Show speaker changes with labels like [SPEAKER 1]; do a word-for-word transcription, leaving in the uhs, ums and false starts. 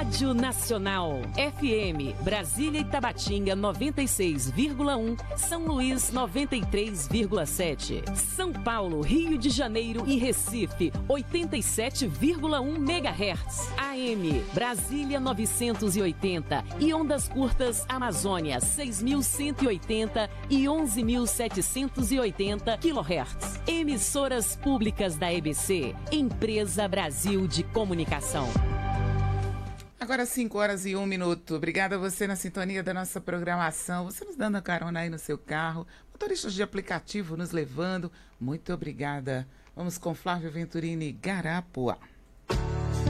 [SPEAKER 1] Rádio Nacional. F M, Brasília e Tabatinga noventa e seis vírgula um, São Luís noventa e três vírgula sete. São Paulo, Rio de Janeiro e Recife oitenta e sete vírgula um megahertz. A M, Brasília novecentos e oitenta e ondas curtas Amazônia seis mil cento e oitenta e onze mil setecentos e oitenta quilohertz. Emissoras públicas da E B C, Empresa Brasil de Comunicação.
[SPEAKER 2] Agora cinco horas e um minuto. Obrigada a você na sintonia da nossa programação. Você nos dando a carona aí no seu carro. Motoristas de aplicativo nos levando. Muito obrigada. Vamos com Flávio Venturini, Garapuá.